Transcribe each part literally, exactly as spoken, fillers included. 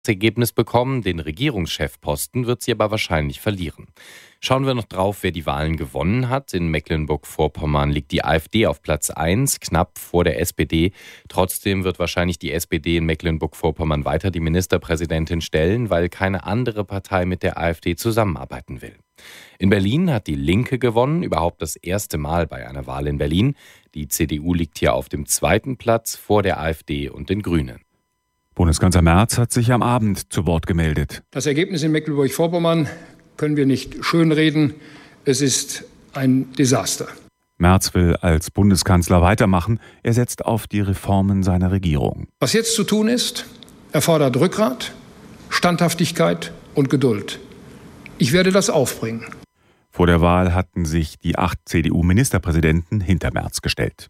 Ergebnis bekommen. Den Regierungschefposten wird sie aber wahrscheinlich verlieren. Schauen wir noch drauf, wer die Wahlen gewonnen hat. In Mecklenburg-Vorpommern liegt die AfD auf Platz eins, knapp vor der S P D. Trotzdem wird wahrscheinlich die S P D in Mecklenburg-Vorpommern weiter die Ministerpräsidentin stellen, weil keine andere Partei mit der AfD zusammenarbeiten will. In Berlin hat die Linke gewonnen, überhaupt das erste Mal bei einer Wahl in Berlin. Die C D U liegt hier auf dem zweiten Platz vor der AfD und den Grünen. Bundeskanzler Merz hat sich am Abend zu Wort gemeldet. Das Ergebnis in Mecklenburg-Vorpommern können wir nicht schönreden. Es ist ein Desaster. Merz will als Bundeskanzler weitermachen. Er setzt auf die Reformen seiner Regierung. Was jetzt zu tun ist, erfordert Rückgrat, Standhaftigkeit und Geduld. Ich werde das aufbringen. Vor der Wahl hatten sich die acht C D U-Ministerpräsidenten hinter Merz gestellt.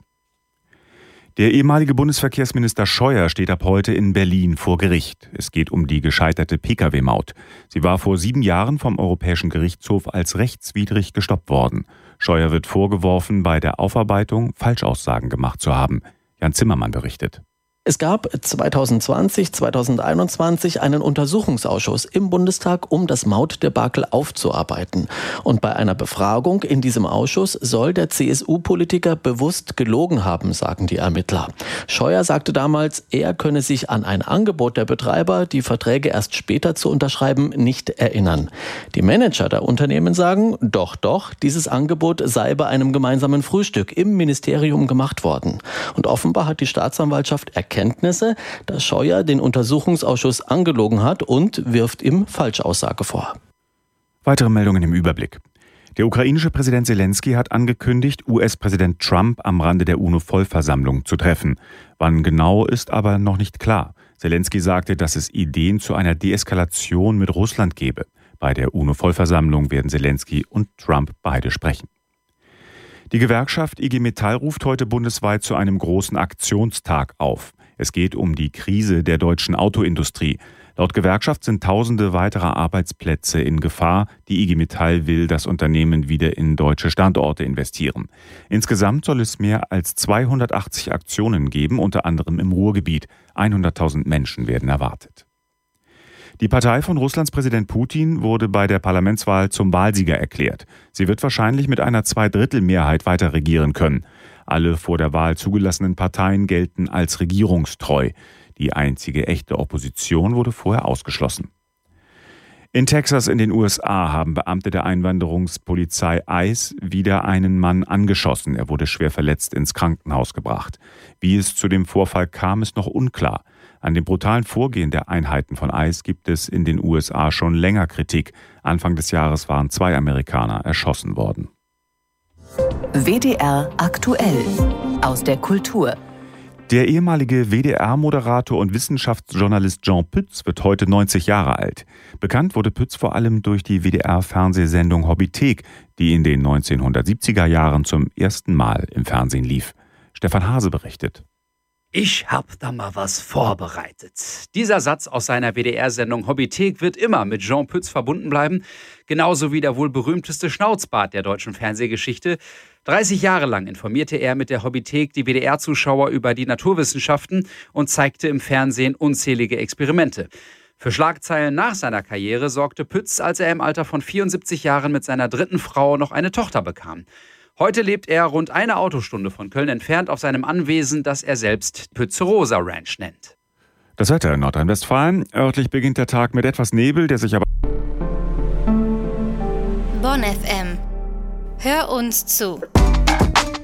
Der ehemalige Bundesverkehrsminister Scheuer steht ab heute in Berlin vor Gericht. Es geht um die gescheiterte Pkw-Maut. Sie war vor sieben Jahren vom Europäischen Gerichtshof als rechtswidrig gestoppt worden. Scheuer wird vorgeworfen, bei der Aufarbeitung Falschaussagen gemacht zu haben. Jan Zimmermann berichtet. Es gab zweitausendzwanzig, zweitausendeinundzwanzig einen Untersuchungsausschuss im Bundestag, um das Mautdebakel aufzuarbeiten. Und bei einer Befragung in diesem Ausschuss soll der C S U-Politiker bewusst gelogen haben, sagen die Ermittler. Scheuer sagte damals, er könne sich an ein Angebot der Betreiber, die Verträge erst später zu unterschreiben, nicht erinnern. Die Manager der Unternehmen sagen, doch, doch, dieses Angebot sei bei einem gemeinsamen Frühstück im Ministerium gemacht worden. Und offenbar hat die Staatsanwaltschaft erkannt, Erkenntnisse, dass Scheuer den Untersuchungsausschuss angelogen hat und wirft ihm Falschaussage vor. Weitere Meldungen im Überblick. Der ukrainische Präsident Zelensky hat angekündigt, U S-Präsident Trump am Rande der UNO-Vollversammlung zu treffen. Wann genau, ist aber noch nicht klar. Zelensky sagte, dass es Ideen zu einer Deeskalation mit Russland gebe. Bei der UNO-Vollversammlung werden Zelensky und Trump beide sprechen. Die Gewerkschaft I G Metall ruft heute bundesweit zu einem großen Aktionstag auf. Es geht um die Krise der deutschen Autoindustrie. Laut Gewerkschaft sind tausende weiterer Arbeitsplätze in Gefahr. Die I G Metall will das Unternehmen wieder in deutsche Standorte investieren. Insgesamt soll es mehr als zweihundertachtzig Aktionen geben, unter anderem im Ruhrgebiet. hunderttausend Menschen werden erwartet. Die Partei von Russlands Präsident Putin wurde bei der Parlamentswahl zum Wahlsieger erklärt. Sie wird wahrscheinlich mit einer Zweidrittelmehrheit weiter regieren können. Alle vor der Wahl zugelassenen Parteien gelten als regierungstreu. Die einzige echte Opposition wurde vorher ausgeschlossen. In Texas in den U S A haben Beamte der Einwanderungspolizei ICE wieder einen Mann angeschossen. Er wurde schwer verletzt ins Krankenhaus gebracht. Wie es zu dem Vorfall kam, ist noch unklar. An dem brutalen Vorgehen der Einheiten von ICE gibt es in den U S A schon länger Kritik. Anfang des Jahres waren zwei Amerikaner erschossen worden. W D R aktuell aus der Kultur. Der ehemalige W D R-Moderator und Wissenschaftsjournalist Jean Pütz wird heute neunzig Jahre alt. Bekannt wurde Pütz vor allem durch die W D R-Fernsehsendung Hobbythek, die in den neunzehnhundertsiebziger Jahren zum ersten Mal im Fernsehen lief. Stefan Hase berichtet. Ich hab da mal was vorbereitet. Dieser Satz aus seiner W D R-Sendung Hobbythek wird immer mit Jean Pütz verbunden bleiben. Genauso wie der wohl berühmteste Schnauzbart der deutschen Fernsehgeschichte. dreißig Jahre lang informierte er mit der Hobbythek die W D R-Zuschauer über die Naturwissenschaften und zeigte im Fernsehen unzählige Experimente. Für Schlagzeilen nach seiner Karriere sorgte Pütz, als er im Alter von vierundsiebzig Jahren mit seiner dritten Frau noch eine Tochter bekam. Heute lebt er rund eine Autostunde von Köln entfernt auf seinem Anwesen, das er selbst Pützerosa Ranch nennt. Das Wetter in Nordrhein-Westfalen. Örtlich beginnt der Tag mit etwas Nebel, der sich aber... Bonn F M. Hör uns zu.